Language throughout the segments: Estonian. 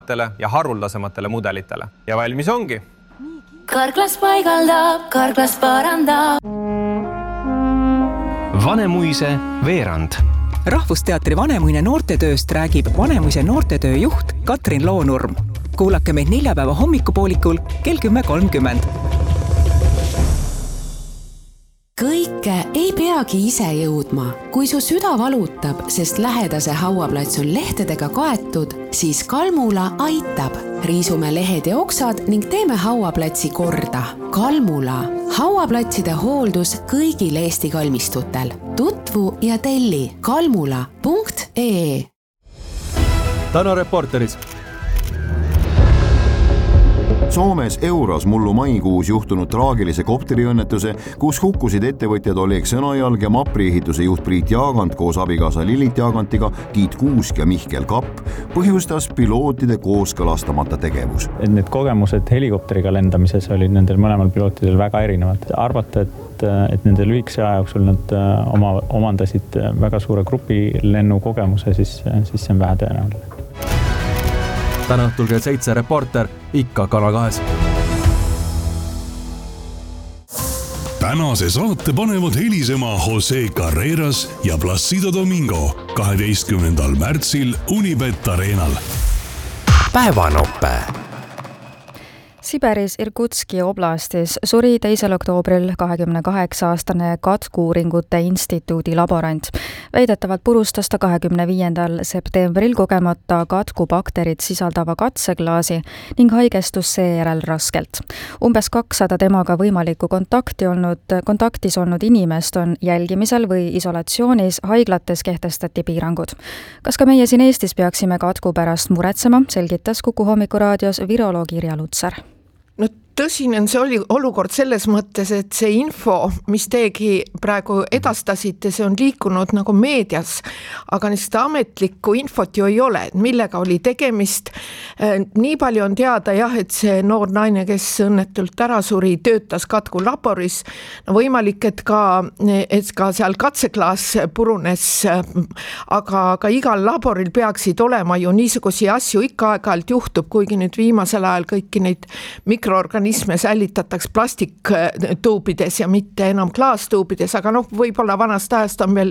ja haruldasematele mudelitele. Ja valmis ongi. Karklas paigaldab, karklas parandab. Vanemuise veerand. Rahvusteatri Vanemuine noortetööst räägib Vanemuise noortetöö juht Katrin Loonurm. Kuulake meid neljapäeva hommikupoolikul kell 10.30. Kõike ei peagi ise jõudma. Kui su süda valutab, sest lähedase hauaplats on lehtedega kaetud, siis Kalmula aitab. Riisume lehed ja oksad ning teeme hauaplatsi korda. Kalmula. Hauaplatside hooldus kõigil Eesti kalmistutel. Tutvu ja telli kalmula.ee. Täna Reporteris. Soomes Euros mullu maikuus juhtunud traagilise kopteriõnnetuse, kus hukkusid ettevõtjad Oleg Sõnajalg ja Mapri ehituse juht Priit Jaagant koos abikaasa Lilit Jaagantiga, Tiit Kuusk ja Mihkel Kapp, põhjustas pilootide kooskõlastamata tegevus. Need kogemused helikopteriga lendamises olid nendel mõlemal pilootidel väga erinevad. Arvata, et nende lühikese aja jooksul nad omandasid väga suure grupi lennu kogemuse, siis see on vähe tõenäoline. Täna õhtul kell 7 Reporter, ikka Kanal 2. Tänase saate panevad helisema Jose Carreras ja Placido Domingo 12. märtsil Unibet Arenal. Päevanoppe. Siberis Irkutski oblastis suri 2. oktoobril 28-aastane katku-uuringute instituudi laborant. Väidetavalt purustas ta 25. septembril kogemata katkubakterit sisaldava katseklaasi ning haigestus seejärel raskelt. Umbes 200 temaga võimalikku kontaktis olnud inimest on jälgimisel või isolatsioonis, haiglates kehtestati piirangud. Kas ka meie siin Eestis peaksime katku pärast muretsema, selgitas Kuku hommikuraadios viroloog Irja Lutsar. No tõsine on see olukord selles mõttes, et see info, mis teiegi praegu edastasite, see on liikunud nagu meedias, aga seda ametlikku infot ju ei ole, millega oli tegemist. Nii palju on teada jah, et see noor naine, kes õnnetult ära suri, töötas katku laboris. No võimalik, et ka seal katseklaas purunes, aga igal laboril peaksid olema ju niisugusi asju ikka aeg-ajalt juhtub, kuigi nüüd viimasel ajal kõiki neid mikroorganisme säilitataks plastiktuubides ja mitte enam klaastuubides, aga võib-olla vanast ajast on veel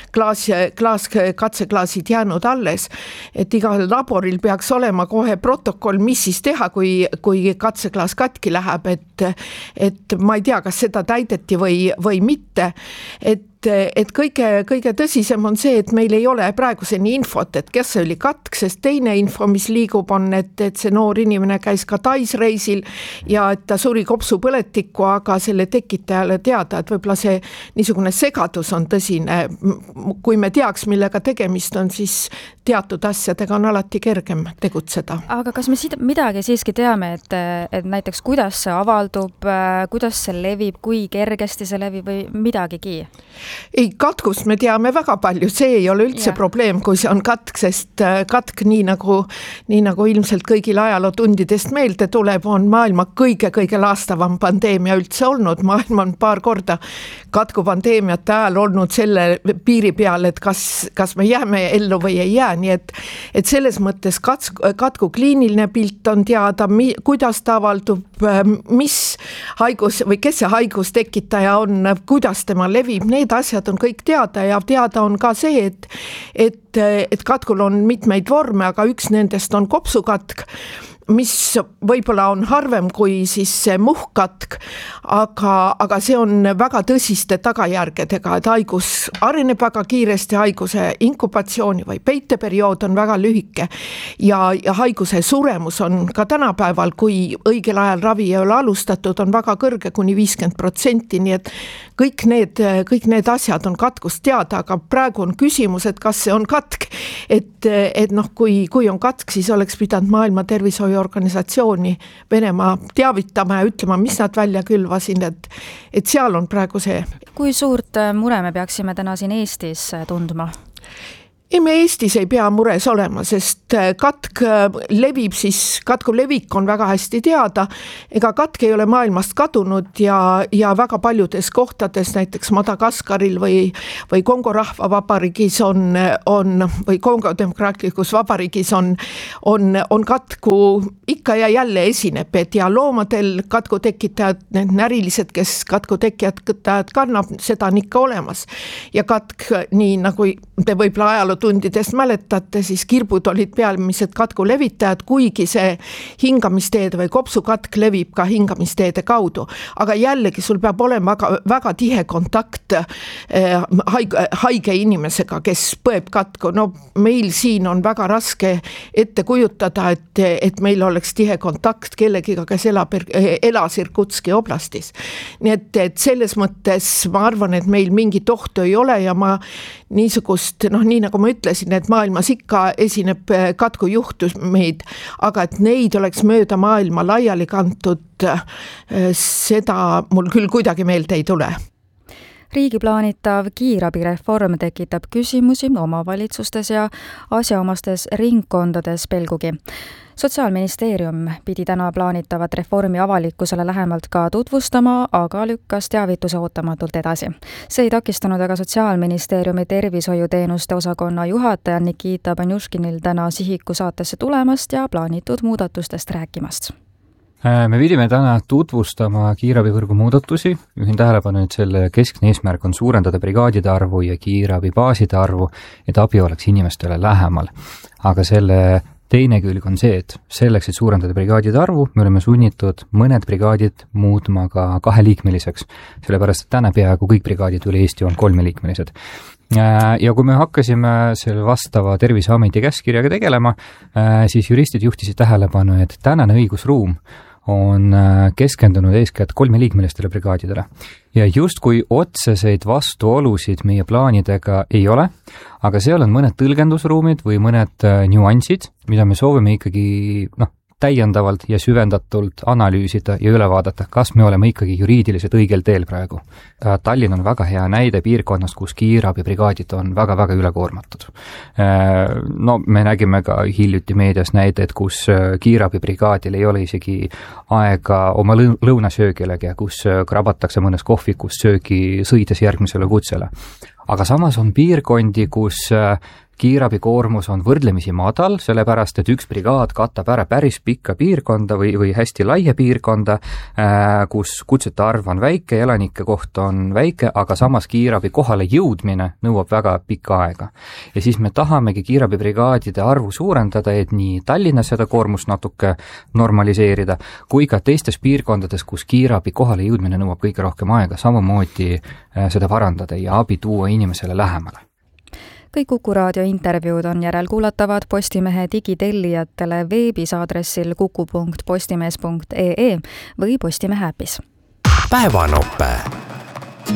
katseklaasid jäänud alles, et igal laboril peaks olema kohe protokoll, mis siis teha, kui katseklaas katki läheb, et ma ei tea, kas seda täideti või mitte, et kõige tõsisem on see, et meil ei ole praeguseni infot, et kes oli katk, sest teine info, mis liigub on, et see noor inimene käis ka Taisreisil ja et ta suri kopsupõletikku, aga selle tekitajale teada, et võib-olla see niisugune segadus on tõsine. Kui me teaks, millega tegemist on, siis teatud asjadega on alati kergem tegutseda. Aga kas me midagi siiski teame, et näiteks kuidas see avaldub, kuidas see levib, kui kergesti see levib või midagigi? Ei, katkust me teame väga palju, see ei ole üldse probleem, kui see on katk, sest katk nii nagu ilmselt kõigil ajalootundidest meelde tuleb, on maailma kõige laastavam pandeemia üldse olnud. Maailm on paar korda katkupandeemiate ajal olnud selle piiri peal, et kas me jääme ellu või ei jää, nii et selles mõttes katku kliiniline pilt on teada, kuidas ta avaldub, mis haigus või kes see haigus tekitaja on, kuidas tema levib, need asjad on kõik teada ja teada on ka see, et katkul on mitmeid vorme, aga üks nendest on kopsukatk, mis võib-olla on harvem kui siis see muhkkatk, aga see on väga tõsiste tagajärgedega, et haigus areneb väga kiiresti, haiguse inkubatsiooni või peiteperiood on väga lühike ja haiguse suremus on ka tänapäeval, kui õigel ajal ravi ei ole alustatud, on väga kõrge, kuni 50%, nii et kõik need asjad on katkust teada, aga praegu on küsimus, et kas see on katk, et kui on katk, siis oleks pidanud Maailma Tervishoiuorganisatsiooni Venemaa teavitama ja ütlema, mis nad välja külvasin, et seal on praegu see. Kui suurt mure me peaksime täna siin Eestis tundma? ei, me Eestis ei pea mures olema, sest katku levik on väga hästi teada. Ega katk ei ole maailmast kadunud ja väga paljudes kohtades, näiteks Madagaskaril või Kongo rahvavabariigis või Kongo demokraatlikus vabariigis on katku ikka ja jälle esineb, ja loomadel katkutekitajad, need närilised, kes katkutekitajad kannab, seda on ikka olemas. Ja katk, nii nagu te võib-olla ajalootundidest mäletate, siis kirbud olid pealmised katku levitajad, kuigi see hingamisteede või kopsukatk levib ka hingamisteede kaudu. Aga jällegi sul peab olema väga tihe kontakt haige inimesega, kes põeb katku. No meil siin on väga raske ette kujutada, et meil oleks tihe kontakt kellegiga, kes elas Irkutski oblastis. Nii et selles mõttes ma arvan, et meil mingit ohtu ei ole ja ma niisugust, nii nagu ma ütlesin, et maailmas ikka esineb katkujuhtumeid, aga et neid oleks mööda maailma laiali kantud, seda mul küll kuidagi meelde ei tule. Riigi plaanitav kiirabireform tekitab küsimusi omavalitsustes ja asjaomastes ringkondades pelgugi. Sotsiaalministeerium pidi täna plaanitavat reformi avalikkusele lähemalt ka tutvustama, aga lükkas teavituse ootamatult edasi. See ei takistanud aga Sotsiaalministeeriumi tervishoiuteenuste osakonna juhataja Nikita Banjuškinil täna Sihiku saatesse tulemast ja plaanitud muudatustest rääkimast. Me pidime täna tutvustama kiirabivõrgu muudatusi. Juhin tähelepanu, et selle keskne eesmärk on suurendada brigaadide arvu ja kiirabibaaside arvu, et abi oleks inimestele lähemal. Aga selle teine külg on see, et selleks, et suurendada brigaadide arvu, me oleme sunnitud mõned brigaadid muutma ka 2-liikmeliseks, sellepärast, et täna peaaegu kõik brigaadid üle Eesti on 3-liikmelised. Ja kui me hakkasime selle vastava Terviseameti käskkirjaga tegelema, siis juristid juhtisid tähelepanu, et tänane õigusruum on keskendunud eeskätt 3-liikmelistele brigaadidele. Ja just kui otseseid vastuolusid meie plaanidega ei ole, aga seal on mõned tõlgendusruumid või mõned nüansid, mida me soovime ikkagi täiendavalt ja süvendatult analüüsida ja üle vaadata, kas me oleme ikkagi juriidiliselt õigel teel praegu. Tallinn on väga hea näide piirkonnast, kus kiirabibrigaadid on väga-väga ülekoormatud. No me nägime ka hiljuti meedias näidet, kus kiirabibrigaadil ei ole isegi aega oma lõunasöögilegi, kus krabatakse mõnes kohvikus söögi sõides järgmisele kutsele. Aga samas on piirkondi, kus kiirabikoormus on võrdlemisi madal, sellepärast, et üks brigaad katab ära päris pikka piirkonda või hästi laia piirkonda, kus kutsete arv on väike, elanike koht on väike, aga samas kiirabi kohale jõudmine nõuab väga pikka aega. Ja siis me tahamegi kiirabibrigaadide arvu suurendada, et nii Tallinnas seda koormust natuke normaliseerida, kui ka teistes piirkondades, kus kiirabi kohale jõudmine nõuab kõige rohkem aega, samamoodi seda parandada ja abi tuua inimesele lähemale. Kõik Kuku raadio intervjuud on järelkuulatavad Postimehe digitellijatele veebis aadressil kuku.postimees.ee või Postimehe äpis. Päevanope.